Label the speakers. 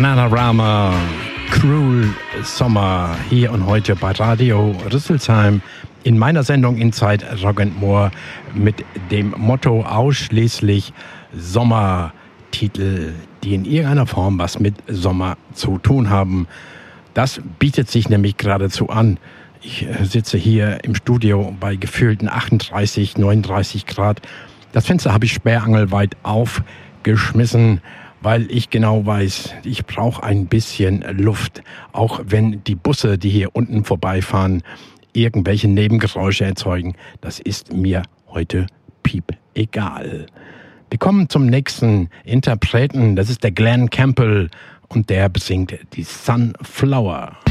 Speaker 1: Bananarama, Cruel Summer, hier und heute bei Radio Rüsselsheim in meiner Sendung Inside Rock and More mit dem Motto ausschließlich Sommertitel, die in irgendeiner Form was mit Sommer zu tun haben. Das bietet sich nämlich geradezu an. Ich sitze hier im Studio bei gefühlten 38, 39 Grad. Das Fenster habe ich sperrangelweit aufgeschmissen, weil ich genau weiß, ich brauche ein bisschen Luft. Auch wenn die Busse, die hier unten vorbeifahren, irgendwelche Nebengeräusche erzeugen. Das ist mir heute piep egal. Wir kommen zum nächsten Interpreten. Das ist der Glenn Campbell und der besingt die Sunflower.